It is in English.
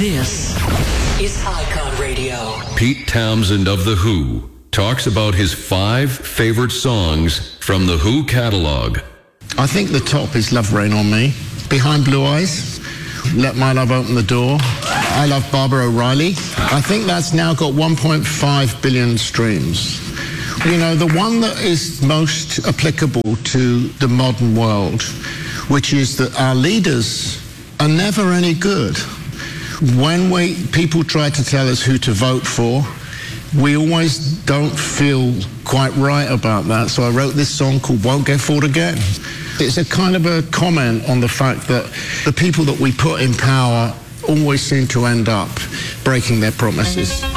This is Icon Radio. Pete Townshend of The Who talks about his 5 favorite songs from The Who catalog. I think the top is Love Rain on Me. Behind Blue Eyes, Let My Love Open the Door. I Love Barbara O'Reilly. I think that's now got 1.5 billion streams. You know, the one that is most applicable to the modern world, which is that our leaders are never any good. When people try to tell us who to vote for, we always don't feel quite right about that. So I wrote this song called Won't Get Fooled Again. It's a kind of a comment on the fact that the people that we put in power always seem to end up breaking their promises.